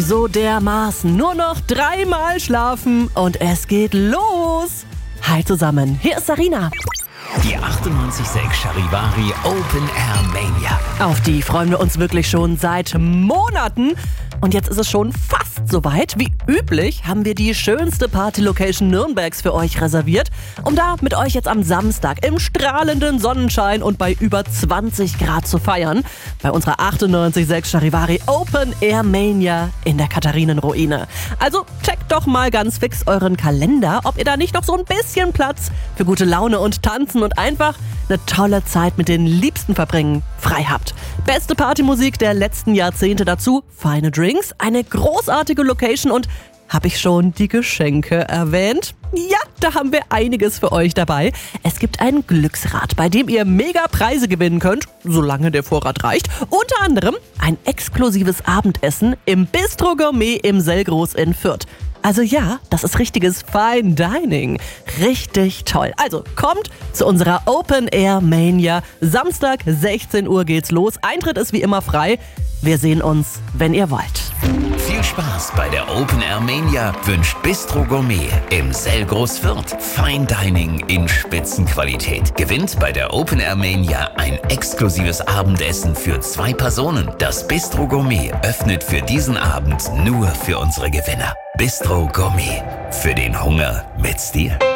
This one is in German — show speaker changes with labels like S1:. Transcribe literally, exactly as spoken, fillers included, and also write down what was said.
S1: So dermaßen. Nur noch dreimal schlafen und es geht los. Hi zusammen, hier ist Sarina.
S2: Die achtundneunzig Komma sechs Charivari Open Air Mania.
S1: Auf die freuen wir uns wirklich schon seit Monaten. Und jetzt ist es schon fast soweit. Wie üblich haben wir die schönste Party-Location Nürnbergs für euch reserviert, um da mit euch jetzt am Samstag im strahlenden Sonnenschein und bei über zwanzig Grad zu feiern. Bei unserer achtundneunzig Komma sechs Charivari Open Air Mania in der Katharinenruine. Also checkt doch mal ganz fix euren Kalender, ob ihr da nicht noch so ein bisschen Platz für gute Laune und Tanzen und einfach eine tolle Zeit mit den Liebsten verbringen frei habt. Beste Partymusik der letzten Jahrzehnte dazu, feine Drinks, eine großartige Location und habe ich schon die Geschenke erwähnt? Ja, da haben wir einiges für euch dabei. Es gibt ein Glücksrad, bei dem ihr mega Preise gewinnen könnt, solange der Vorrat reicht. Unter anderem ein exklusives Abendessen im Bistro Gourmet im Sellgroß in Fürth. Also ja, das ist richtiges Fine Dining. Richtig toll. Also kommt zu unserer Open Air Mania. Samstag, sechzehn Uhr geht's los. Eintritt ist wie immer frei. Wir sehen uns, wenn ihr wollt.
S2: Viel Spaß bei der Open Air Mania wünscht Bistro Gourmet im Sellgroß Fürth. Fine Dining in Spitzenqualität. Gewinnt bei der Open Air Mania ein exklusives Abendessen für zwei Personen. Das Bistro Gourmet öffnet für diesen Abend nur für unsere Gewinner. Bistro Gourmet. Für den Hunger mit Stil.